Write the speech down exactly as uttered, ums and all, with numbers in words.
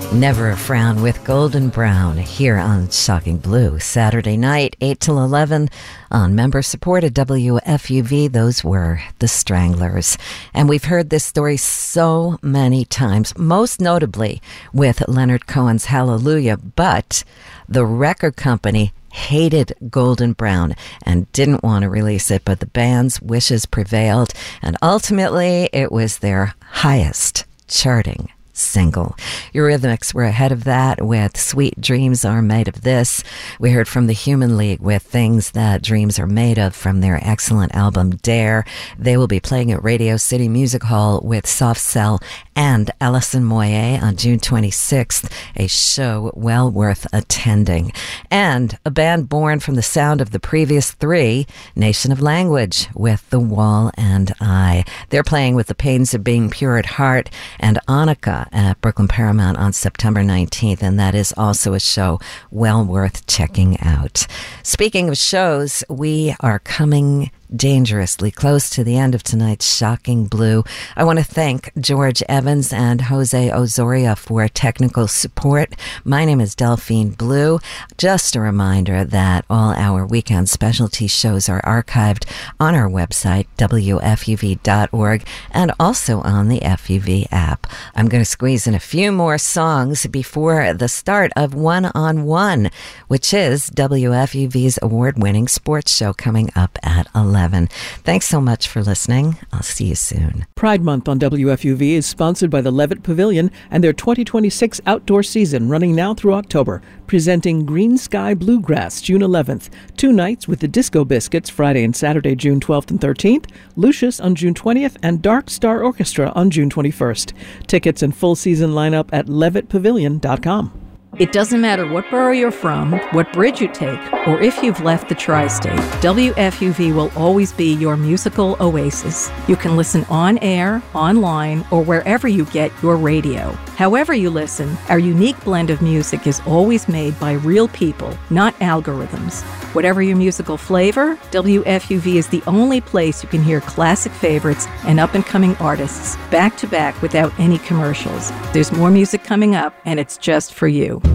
Never a Frown with Golden Brown here on Shocking Blue. Saturday night, eight till eleven on member-supported W F U V. Those were the Stranglers. And we've heard this story so many times, most notably with Leonard Cohen's Hallelujah. But the record company hated Golden Brown and didn't want to release it, but the band's wishes prevailed, and ultimately it was their highest charting single. Eurythmics were ahead of that with Sweet Dreams Are Made of This. We heard from the Human League with Things That Dreams Are Made Of from their excellent album Dare. They will be playing at Radio City Music Hall with Soft Cell and Alison Moyet on June twenty-sixth, a show well worth attending. And a band born from the sound of the previous three, Nation of Language with The Wall and I. They're playing with the Pains of Being Pure at Heart and Annika at Brooklyn Paramount on September nineteenth, and that is also a show well worth checking out. Speaking of shows, we are coming dangerously close to the end of tonight's Shocking Blue. I want to thank George Evans and Jose Ozoria for technical support. My name is Delphine Blue. Just a reminder that all our weekend specialty shows are archived on our website, W F U V dot org, and also on the F U V app. I'm going to squeeze in a few more songs before the start of One on One, which is W F U V's award-winning sports show coming up at eleven. Thanks so much for listening. I'll see you soon. Pride Month on W F U V is sponsored by the Levitt Pavilion and their twenty twenty-six outdoor season running now through October. Presenting Green Sky Bluegrass June eleventh. Two nights with the Disco Biscuits Friday and Saturday, June twelfth and thirteenth, Lucius on June twentieth, and Dark Star Orchestra on June twenty-first. Tickets and full season lineup at levitt pavilion dot com. It doesn't matter what borough you're from, what bridge you take, or if you've left the tri-state, W F U V will always be your musical oasis. You can listen on air, online, or wherever you get your radio. However you listen, our unique blend of music is always made by real people, not algorithms. Whatever your musical flavor, W F U V is the only place you can hear classic favorites and up-and-coming artists back to back without any commercials. There's more music coming up, and it's just for you.